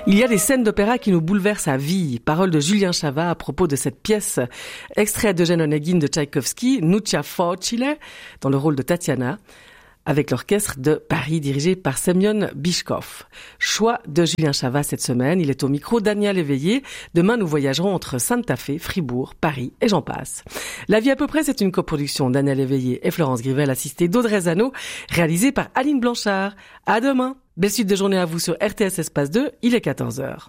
Il y a des scènes d'opéra qui nous bouleversent à vie. Parole de Julien Chavat à propos de cette pièce, extrait d'Eugène Onegin de Tchaïkovski, Nucha Facile, dans le rôle de Tatiana, avec l'orchestre de Paris dirigé par Semyon Bishkov. Choix de Julien Chavat cette semaine. Il est au micro Daniel Éveillé. Demain, nous voyagerons entre Santa Fe, Fribourg, Paris et j'en passe. La vie à peu près, c'est une coproduction Daniel Éveillé et Florence Grivel, assistée d'Audrey Zano, réalisée par Aline Blanchard. À demain. Belle suite de journée à vous sur RTS Espace 2. Il est 14h.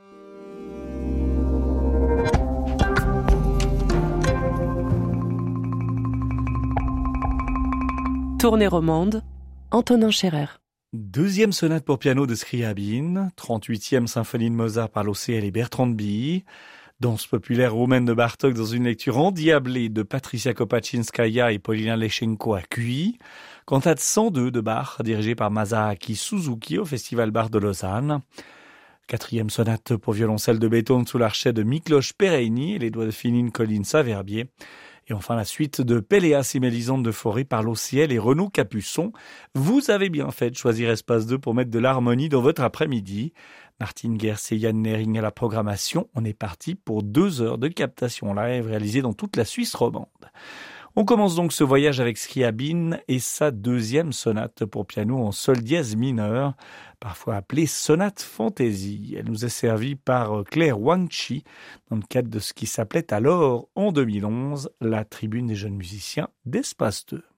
Tournée romande, Antonin Scherer. Deuxième sonate pour piano de Scriabine, 38e symphonie de Mozart par l'OCL et Bertrand de Billy, danse populaire roumaine de Bartók dans une lecture endiablée de Patricia Kopaczynskaya et Paulina Leschenko à QI, cantate 102 de Bach dirigée par Masaaki Suzuki au Festival Bach de Lausanne, quatrième sonate pour violoncelle de Beethoven sous l'archet de Miklos Pereini et les doigts de Finine Colline Saverbier. Et enfin, la suite de Péléas et Mélisande de Forêt par l'OCL et Renaud Capuçon. Vous avez bien fait de choisir Espace 2 pour mettre de l'harmonie dans votre après-midi. Martine Gers et Yann Nering à la programmation. On est parti pour 2 heures de captation live réalisée dans toute la Suisse romande. On commence donc ce voyage avec Scriabine et sa deuxième sonate pour piano en sol dièse mineur, parfois appelée sonate fantaisie. Elle nous est servie par Claire Wangchi dans le cadre de ce qui s'appelait alors, en 2011, la Tribune des jeunes musiciens d'Espace 2.